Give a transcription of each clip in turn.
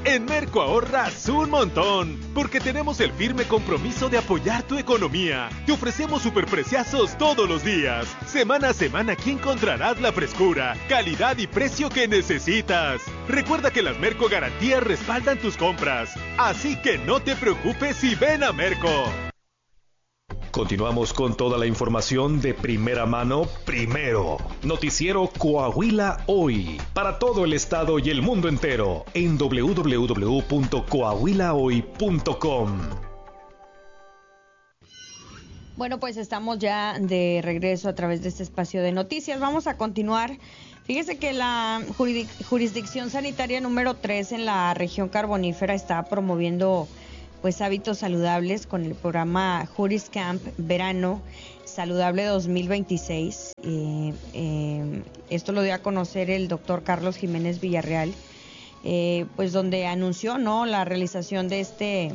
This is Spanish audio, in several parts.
En Merco ahorras un montón, porque tenemos el firme compromiso de apoyar tu economía. Te ofrecemos superpreciazos todos los días. Semana a semana aquí encontrarás la frescura, calidad y precio que necesitas. Recuerda que las Merco Garantías respaldan tus compras, así que no te preocupes y ven a Merco. Continuamos con toda la información de primera mano, primero. Noticiero Coahuila Hoy, para todo el estado y el mundo entero, en www.coahuilahoy.com. Bueno, pues estamos ya de regreso a través de este espacio de noticias. Vamos a continuar. Fíjese que la jurisdicción sanitaria número 3 en la región carbonífera está promoviendo pues hábitos saludables con el programa Juris Camp Verano Saludable 2026. Esto lo dio a conocer el doctor Carlos Jiménez Villarreal, pues donde anunció, ¿no?, la realización de este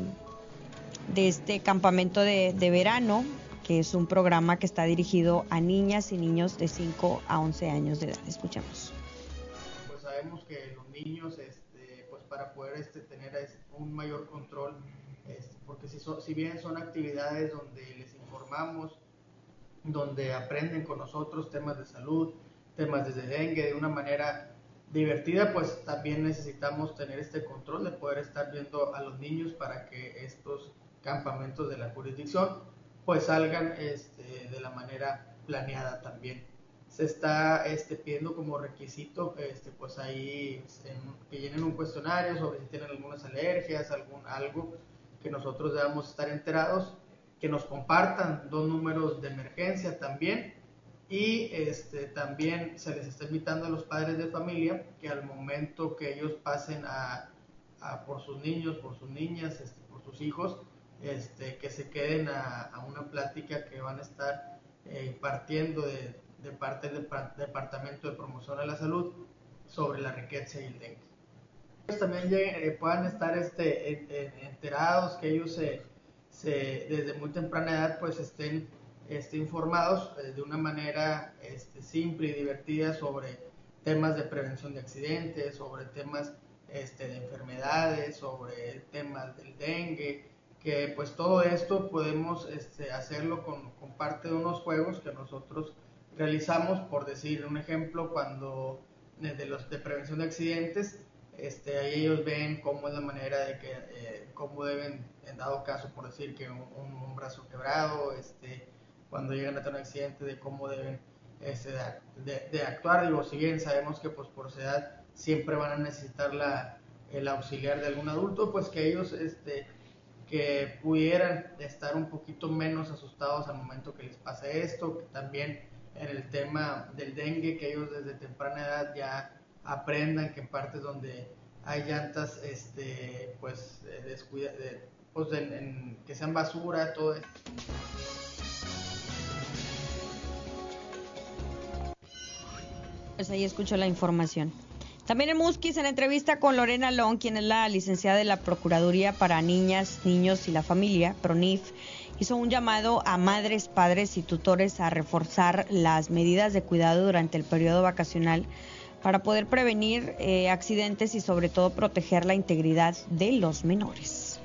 campamento de verano, que es un programa que está dirigido a niñas y niños de 5 a 11 años de edad. Escuchamos. Pues sabemos que los niños, pues para poder tener un mayor control, porque si bien son actividades donde les informamos, donde aprenden con nosotros temas de salud, temas de dengue de una manera divertida, pues también necesitamos tener este control de poder estar viendo a los niños para que estos campamentos de la jurisdicción pues salgan de la manera planeada también. Se está pidiendo como requisito pues ahí que llenen un cuestionario sobre si tienen algunas alergias, algo que nosotros debamos estar enterados, que nos compartan 2 números de emergencia también, y también se les está invitando a los padres de familia que al momento que ellos pasen por sus niños, por sus niñas, por sus hijos, que se queden a una plática que van a estar impartiendo de parte del Departamento de Promoción a la Salud sobre la riqueza y el dengue. Ellos también puedan estar enterados, que ellos desde muy temprana edad pues estén informados de una manera simple y divertida sobre temas de prevención de accidentes, sobre temas de enfermedades, sobre temas del dengue, que pues todo esto podemos hacerlo con parte de unos juegos que nosotros realizamos. Por decir un ejemplo, cuando de prevención de accidentes, ahí ellos ven cómo es la manera de que cómo deben, en dado caso, por decir que un brazo quebrado, cuando llegan a tener un accidente, de cómo deben de actuar. Digo, si bien sabemos que pues por su edad siempre van a necesitar el auxiliar de algún adulto, pues que ellos que pudieran estar un poquito menos asustados al momento que les pase esto, que también en el tema del dengue, que ellos desde temprana edad ya aprendan que en partes donde hay llantas pues que sean basura, todo esto. Pues ahí escucho la información. También en Musquis, en entrevista con Lorena Long, quien es la licenciada de la Procuraduría para Niñas, Niños y la Familia, PRONIF, hizo un llamado a madres, padres y tutores a reforzar las medidas de cuidado durante el periodo vacacional para poder prevenir accidentes y sobre todo proteger la integridad de los menores.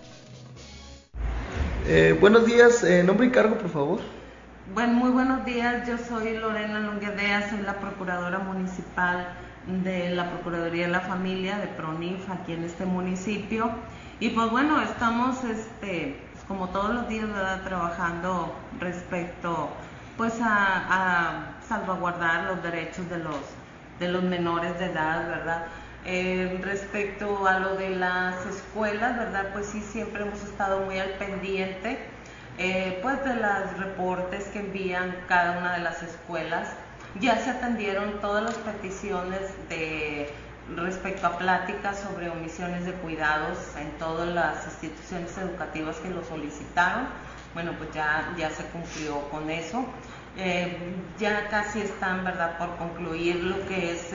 Buenos días, nombre y cargo, por favor. Bueno, muy buenos días, yo soy Lorena Longuedea, soy la Procuradora Municipal de la Procuraduría de la Familia, de PRONIF, aquí en este municipio. Y pues bueno, estamos como todos los días, ¿verdad?, trabajando respecto pues a salvaguardar los derechos de los menores de edad, ¿verdad? Respecto a lo de las escuelas, ¿verdad?, pues sí, siempre hemos estado muy al pendiente pues de los reportes que envían cada una de las escuelas. Ya se atendieron todas las peticiones respecto a pláticas sobre omisiones de cuidados en todas las instituciones educativas que lo solicitaron. Bueno, pues ya se cumplió con eso. Ya casi están, ¿verdad?, por concluir lo que es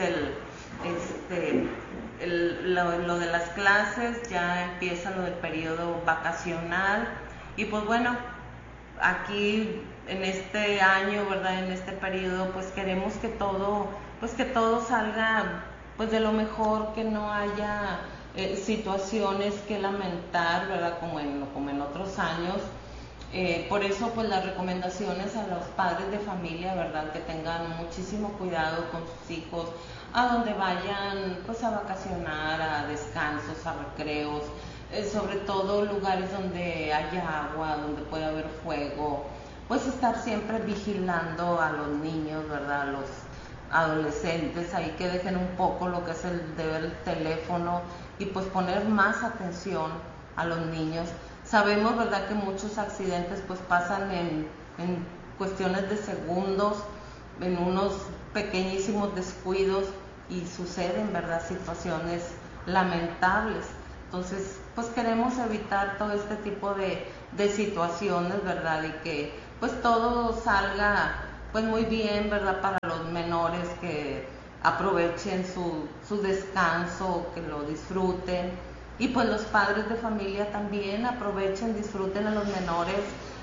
lo de las clases. Ya empieza lo del periodo vacacional y pues bueno, aquí en este año, ¿verdad?, en este periodo, pues queremos que todo salga pues de lo mejor, que no haya situaciones que lamentar, ¿verdad? Como en otros años. Por eso pues las recomendaciones a los padres de familia, ¿verdad? Que tengan muchísimo cuidado con sus hijos, a donde vayan pues a vacacionar, a descansos, a recreos, sobre todo lugares donde haya agua, donde pueda haber fuego, pues estar siempre vigilando a los niños, ¿verdad? A los adolescentes, ahí que dejen un poco lo que es el de ver el teléfono y pues poner más atención a los niños. Sabemos, ¿verdad?, que muchos accidentes pues pasan en cuestiones de segundos, en unos pequeñísimos descuidos y suceden, ¿verdad?, situaciones lamentables. Entonces, pues queremos evitar todo este tipo de situaciones, ¿verdad?, y que pues todo salga pues muy bien, ¿verdad?, para los menores, que aprovechen su descanso, que lo disfruten, y pues los padres de familia también aprovechen, disfruten a los menores,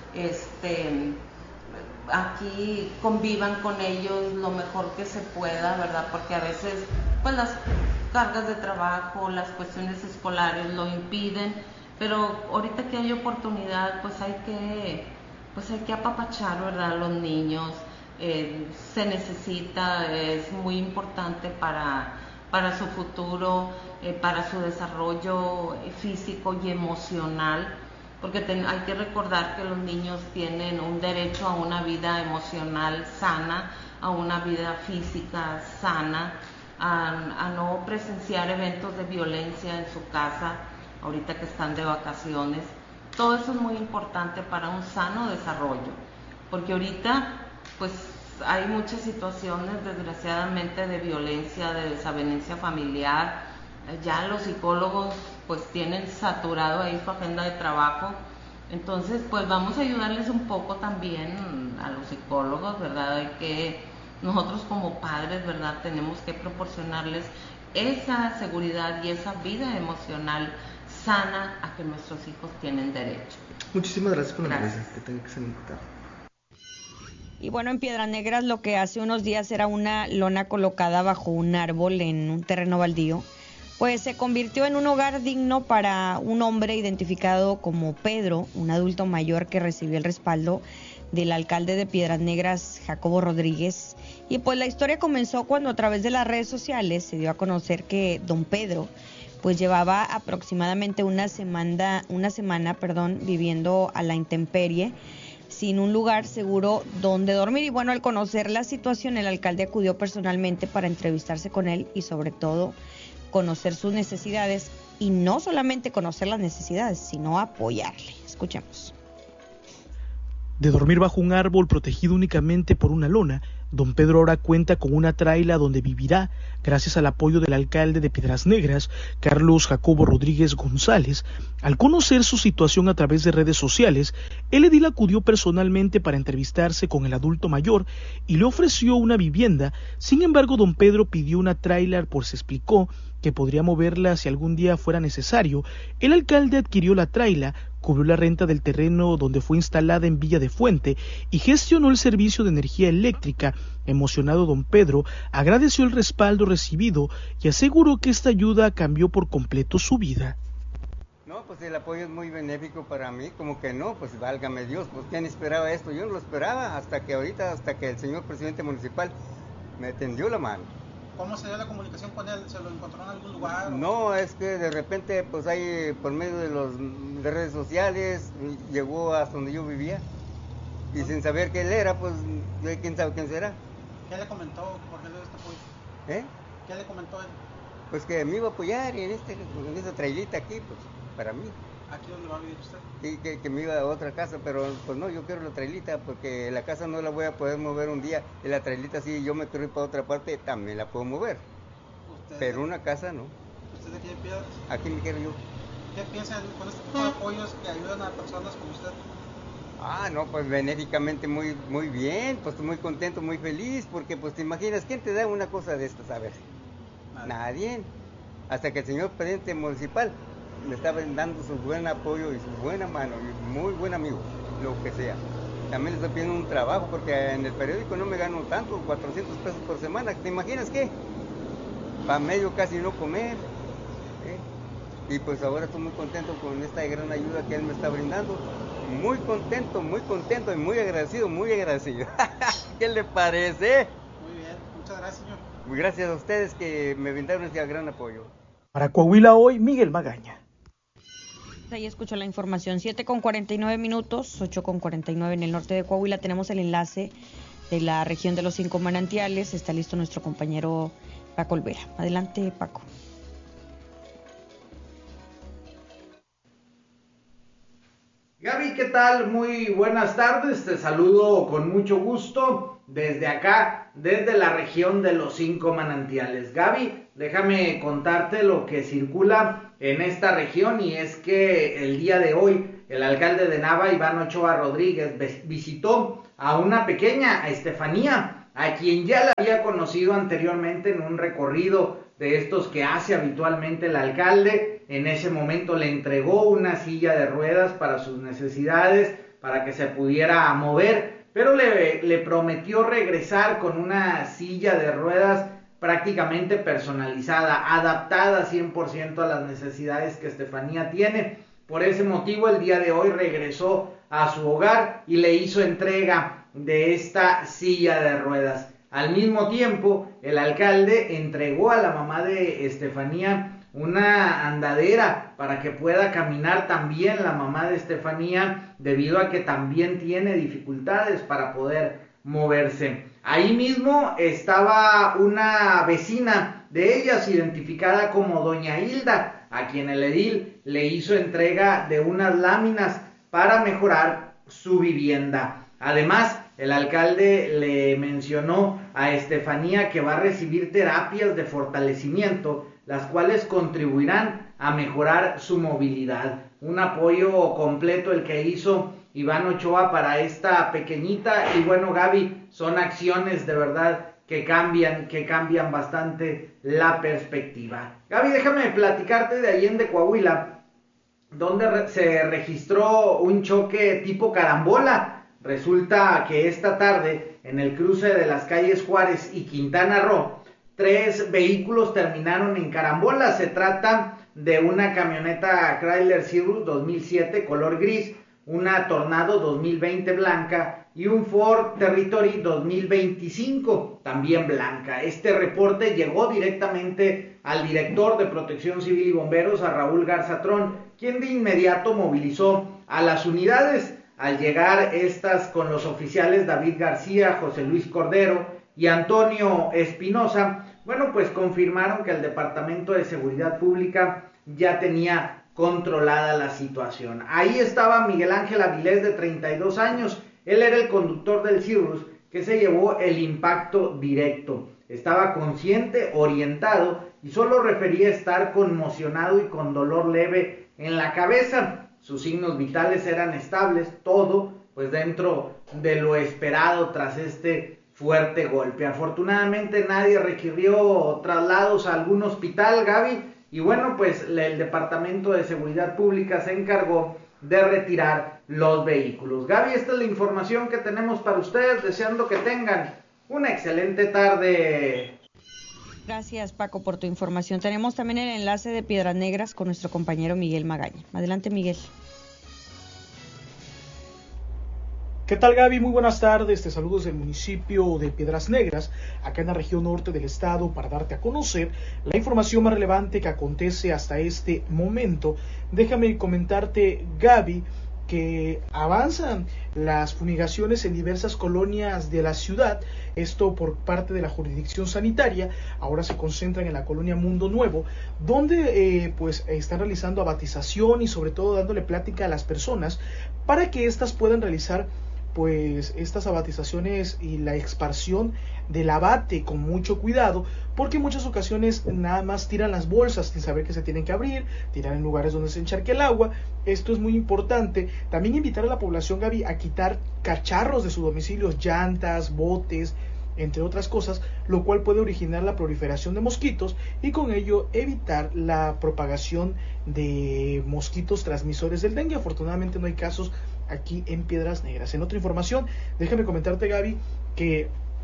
aquí convivan con ellos lo mejor que se pueda, ¿verdad?, porque a veces pues las cargas de trabajo, las cuestiones escolares lo impiden, pero ahorita que hay oportunidad pues hay que apapachar, ¿verdad?, a los niños. Se necesita, es muy importante para su futuro, para su desarrollo físico y emocional, porque hay que recordar que los niños tienen un derecho a una vida emocional sana, a una vida física sana, a no presenciar eventos de violencia en su casa, ahorita que están de vacaciones. Todo eso es muy importante para un sano desarrollo, porque ahorita pues hay muchas situaciones desgraciadamente de violencia, de desavenencia familiar. Ya los psicólogos pues tienen saturado ahí su agenda de trabajo, entonces pues vamos a ayudarles un poco también a los psicólogos, ¿verdad? De que nosotros como padres, ¿verdad?, tenemos que proporcionarles esa seguridad y esa vida emocional sana a que nuestros hijos tienen derecho. Muchísimas gracias por la entrevista. Que tenga que ser muy tarde. Y bueno, en Piedras Negras lo que hace unos días era una lona colocada bajo un árbol en un terreno baldío, pues se convirtió en un hogar digno para un hombre identificado como Pedro, un adulto mayor que recibió el respaldo del alcalde de Piedras Negras, Jacobo Rodríguez. Y pues la historia comenzó cuando a través de las redes sociales se dio a conocer que don Pedro pues llevaba aproximadamente una semana, viviendo a la intemperie, sin un lugar seguro donde dormir. Y bueno, al conocer la situación, el alcalde acudió personalmente para entrevistarse con él y sobre todo conocer sus necesidades, y no solamente conocer las necesidades, sino apoyarle. Escuchemos. De dormir bajo un árbol protegido únicamente por una lona, don Pedro ahora cuenta con una traila donde vivirá gracias al apoyo del alcalde de Piedras Negras, Carlos Jacobo Rodríguez González. Al conocer su situación a través de redes sociales, el edil acudió personalmente para entrevistarse con el adulto mayor y le ofreció una vivienda. Sin embargo, don Pedro pidió una tráiler, pues se explicó que podría moverla si algún día fuera necesario. El alcalde adquirió la tráiler, cubrió la renta del terreno donde fue instalada en Villa de Fuente y gestionó el servicio de energía eléctrica. Emocionado, don Pedro agradeció el respaldo recibido y aseguró que esta ayuda cambió por completo su vida. No, pues el apoyo es muy benéfico para mí, como que no, pues válgame Dios, pues ¿quién esperaba esto? Yo no lo esperaba hasta que el señor presidente municipal me tendió la mano. ¿Cómo se dio la comunicación con él? ¿Se lo encontró en algún lugar? No, es que de repente, pues ahí por medio de redes sociales, llegó hasta donde yo vivía. Y sin saber que él era, pues, quién sabe quién será. ¿Qué le comentó? ¿Por qué le dio este apoyo? ¿Qué le comentó él? Pues que me iba a apoyar en esta trailita aquí, pues, para mí. ¿Aquí dónde va a vivir usted? Sí, que me iba a otra casa, pero pues no, yo quiero la trailita porque la casa no la voy a poder mover un día y la trailita si yo me quiero ir para otra parte también la puedo mover, pero una casa no. ¿Usted de aquí en Piedras? Aquí me quiero yo. ¿Qué piensa con este tipo de apoyos que ayudan a personas como usted? No, pues benéficamente muy bien, pues muy contento, muy feliz, porque pues te imaginas, ¿quién te da una cosa de estas? A ver, nadie, hasta que el señor presidente municipal me estaba dando su buen apoyo y su buena mano, y muy buen amigo, lo que sea. También le estoy pidiendo un trabajo, porque en el periódico no me gano tanto, 400 pesos por semana. ¿Te imaginas qué? Para medio casi no comer. Y pues ahora estoy muy contento con esta gran ayuda que él me está brindando. Muy contento y muy agradecido. ¿Qué le parece? Muy bien, muchas gracias, señor. Muy gracias a ustedes que me brindaron este gran apoyo. Para Coahuila Hoy, Miguel Magaña. Ahí escucho la información, 7:49, 8:49 en el norte de Coahuila. Tenemos el enlace de la región de los 5 manantiales. Está listo nuestro compañero Paco Olvera. Adelante, Paco. Gaby, ¿qué tal? Muy buenas tardes, te saludo con mucho gusto desde acá, desde la región de los 5 manantiales. Gaby, déjame contarte lo que circula en esta región, y es que el día de hoy el alcalde de Nava, Iván Ochoa Rodríguez, visitó a una pequeña, a Estefanía, a quien ya la había conocido anteriormente en un recorrido de estos que hace habitualmente el alcalde. En ese momento le entregó una silla de ruedas para sus necesidades, para que se pudiera mover, pero le prometió regresar con una silla de ruedas prácticamente personalizada, adaptada 100% a las necesidades que Estefanía tiene. Por ese motivo, el día de hoy regresó a su hogar y le hizo entrega de esta silla de ruedas. Al mismo tiempo, el alcalde entregó a la mamá de Estefanía una andadera para que pueda caminar también la mamá de Estefanía, debido a que también tiene dificultades para poder moverse. Ahí mismo estaba una vecina de ellas, identificada como doña Hilda, a quien el edil le hizo entrega de unas láminas para mejorar su vivienda. Además, el alcalde le mencionó a Estefanía que va a recibir terapias de fortalecimiento, las cuales contribuirán a mejorar su movilidad. Un apoyo completo el que hizo Iván Ochoa para esta pequeñita. Y bueno, Gaby, son acciones de verdad que cambian bastante la perspectiva. Gaby, déjame platicarte de Allende, Coahuila, donde se registró un choque tipo carambola. Resulta que esta tarde, en el cruce de las calles Juárez y Quintana Roo, 3 vehículos terminaron en carambola. Se trata de una camioneta Chrysler Cirrus 2007 color gris, una Tornado 2020 blanca y un Ford Territory 2025 también blanca. Este reporte llegó directamente al director de Protección Civil y Bomberos, a Raúl Garzatrón, quien de inmediato movilizó a las unidades. Al llegar estas con los oficiales David García, José Luis Cordero y Antonio Espinosa, bueno, pues confirmaron que el Departamento de Seguridad Pública ya tenía controlada la situación. Ahí estaba Miguel Ángel Avilés, de 32 años. Él era el conductor del Cirrus que se llevó el impacto directo. Estaba consciente, orientado y solo refería estar conmocionado y con dolor leve en la cabeza. Sus signos vitales eran estables, todo pues dentro de lo esperado tras este fuerte golpe. Afortunadamente nadie requirió traslados a algún hospital, Gaby, y bueno, pues el Departamento de Seguridad Pública se encargó de retirar los vehículos. Gaby, esta es la información que tenemos para ustedes, deseando que tengan una excelente tarde. Gracias, Paco, por tu información. Tenemos también el enlace de Piedras Negras con nuestro compañero Miguel Magaña. Adelante, Miguel. ¿Qué tal, Gaby? Muy buenas tardes. Te saludo desde el municipio de Piedras Negras, acá en la región norte del estado, para darte a conocer la información más relevante que acontece hasta este momento. Déjame comentarte, Gaby, que avanzan las fumigaciones en diversas colonias de la ciudad, esto por parte de la jurisdicción sanitaria. Ahora se concentran en la colonia Mundo Nuevo, donde pues están realizando abatización y sobre todo dándole plática a las personas para que éstas puedan realizar pues estas abatizaciones y la exparsión del abate con mucho cuidado, porque en muchas ocasiones nada más tiran las bolsas sin saber que se tienen que abrir, tiran en lugares donde se encharque el agua. Esto es muy importante. También invitar a la población, Gaby, a quitar cacharros de sus domicilios, llantas, botes, entre otras cosas, lo cual puede originar la proliferación de mosquitos y con ello evitar la propagación de mosquitos transmisores del dengue. Afortunadamente no hay casos aquí en Piedras Negras. En otra información, déjame comentarte, Gaby, que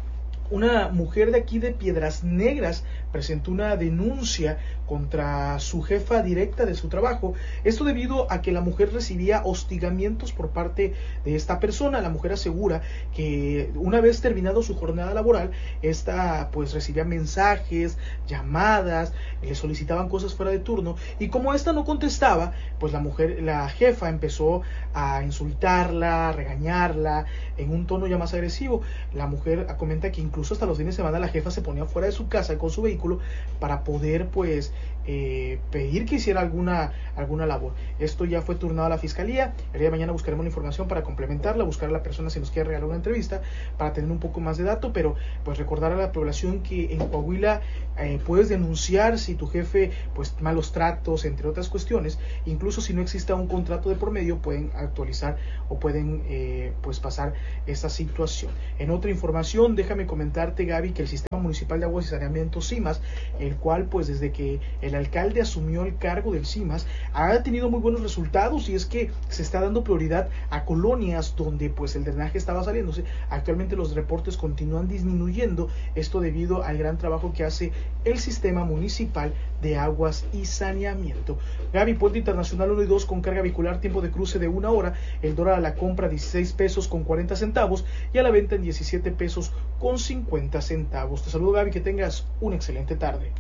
una mujer de aquí de Piedras Negras presentó una denuncia contra su jefa directa de su trabajo. Esto debido a que la mujer recibía hostigamientos por parte de esta persona. La mujer asegura que una vez terminado su jornada laboral, esta pues recibía mensajes, llamadas, le solicitaban cosas fuera de turno, y como esta no contestaba, pues la jefa empezó a insultarla, a regañarla en un tono ya más agresivo. La mujer comenta que incluso hasta los fines de semana la jefa se ponía fuera de su casa con su vehículo para poder pues pedir que hiciera alguna labor. Esto ya fue turnado a la fiscalía. El día de mañana buscaremos la información para complementarla, buscar a la persona si nos quiere regalar una entrevista para tener un poco más de dato, pero pues recordar a la población que en Coahuila puedes denunciar si tu jefe pues malos tratos, entre otras cuestiones. Incluso si no exista un contrato de por medio, pueden actualizar o pueden pues pasar esta situación. En otra información, déjame comentarte, Gaby, que el Sistema Municipal de Aguas y Saneamiento CIMAS, el cual pues desde que el alcalde asumió el cargo del CIMAS, ha tenido muy buenos resultados, y es que se está dando prioridad a colonias donde pues el drenaje estaba saliéndose. Actualmente los reportes continúan disminuyendo, esto debido al gran trabajo que hace el Sistema Municipal de Aguas y Saneamiento. Gaby, Puente Internacional 1 y 2 con carga vehicular, tiempo de cruce de 1 hora, el dólar a la compra 16 pesos con 40 centavos y a la venta en 17 pesos con 50 centavos. Te saludo, Gaby, que tengas una excelente tarde.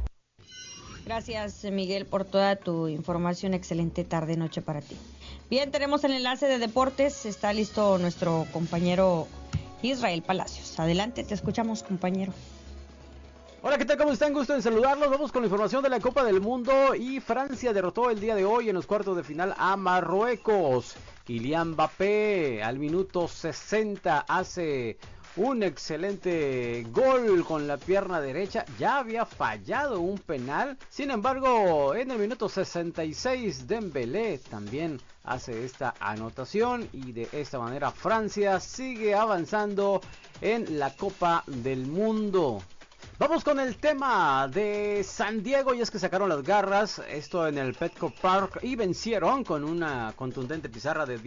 Gracias, Miguel, por toda tu información. Excelente tarde, noche para ti. Bien, tenemos el enlace de deportes. Está listo nuestro compañero Israel Palacios. Adelante, te escuchamos, compañero. Hola, ¿qué tal? ¿Cómo están? Gusto en saludarlos. Vamos con la información de la Copa del Mundo, y Francia derrotó el día de hoy en los cuartos de final a Marruecos. Kylian Mbappé al minuto 60 hace un excelente gol con la pierna derecha. Ya había fallado un penal. Sin embargo, en el minuto 66, Dembélé también hace esta anotación, y de esta manera Francia sigue avanzando en la Copa del Mundo. Vamos con el tema de San Diego, y es que sacaron las garras, esto en el Petco Park, y vencieron con una contundente pizarra de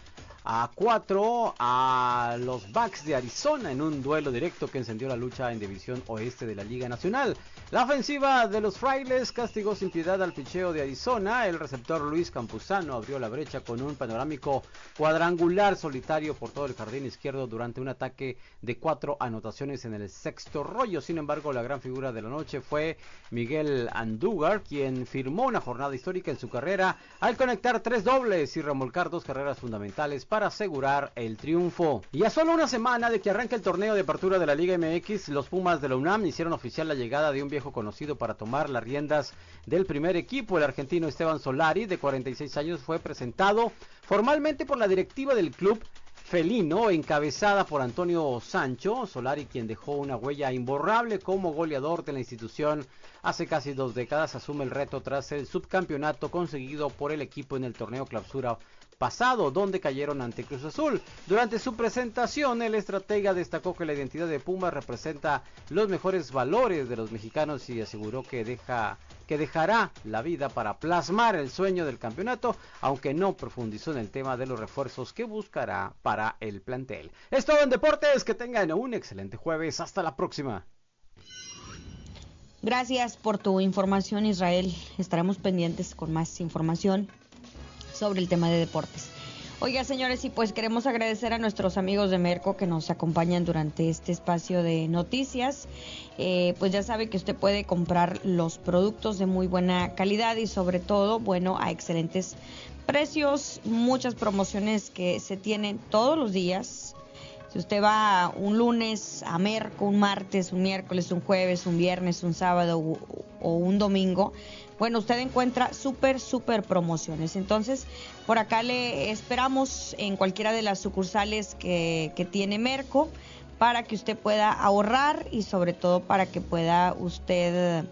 10-4 a los Bucks de Arizona en un duelo directo que encendió la lucha en División Oeste de la Liga Nacional. La ofensiva de los Frailes castigó sin piedad al picheo de Arizona. El receptor Luis Campuzano abrió la brecha con un panorámico cuadrangular solitario por todo el jardín izquierdo durante un ataque de 4 anotaciones en el sexto rollo. Sin embargo, la gran figura de la noche fue Miguel Andújar, quien firmó una jornada histórica en su carrera al conectar 3 dobles y remolcar 2 carreras fundamentales para asegurar el triunfo. Y a solo una semana de que arranque el torneo de apertura de la Liga MX, los Pumas de la UNAM hicieron oficial la llegada de un viejo conocido para tomar las riendas del primer equipo. El argentino Esteban Solari, de 46 años, fue presentado formalmente por la directiva del club felino, encabezada por Antonio Sancho. Solari, quien dejó una huella imborrable como goleador de la institución hace casi 2 décadas, asume el reto tras el subcampeonato conseguido por el equipo en el torneo clausura pasado, donde cayeron ante Cruz Azul. Durante su presentación, el estratega destacó que la identidad de Pumas representa los mejores valores de los mexicanos y aseguró que dejará la vida para plasmar el sueño del campeonato, aunque no profundizó en el tema de los refuerzos que buscará para el plantel. Es todo en deportes, que tengan un excelente jueves, hasta la próxima. Gracias por tu información, Israel. Estaremos pendientes con más información sobre el tema de deportes. Oiga, señores, y pues queremos agradecer a nuestros amigos de Merco que nos acompañan durante este espacio de noticias. Pues ya sabe que usted puede comprar los productos de muy buena calidad y sobre todo, bueno, a excelentes precios, muchas promociones que se tienen todos los días. Si usted va un lunes a Merco, un martes, un miércoles, un jueves, un viernes, un sábado o un domingo, bueno, usted encuentra súper promociones. Entonces, por acá le esperamos en cualquiera de las sucursales que tiene Merco, para que usted pueda ahorrar y sobre todo para que pueda usted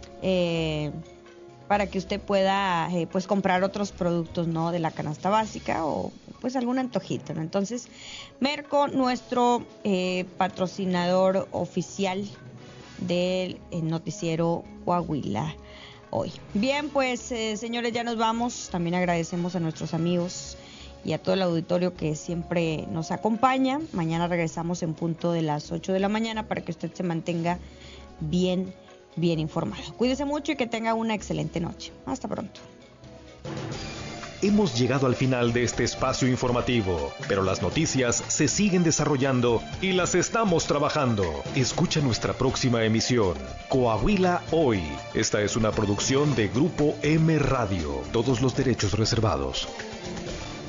pues comprar otros productos, ¿no?, de la canasta básica o pues algún antojito, ¿no? Entonces, Merco, nuestro patrocinador oficial del noticiero Coahuila hoy. Bien, pues señores, ya nos vamos. También agradecemos a nuestros amigos y a todo el auditorio que siempre nos acompaña. Mañana regresamos en punto de las 8 de la mañana para que usted se mantenga bien informado. Cuídese mucho y que tenga una excelente noche. Hasta pronto. Hemos llegado al final de este espacio informativo, pero las noticias se siguen desarrollando y las estamos trabajando. Escucha nuestra próxima emisión, Coahuila Hoy. Esta es una producción de Grupo M Radio. Todos los derechos reservados.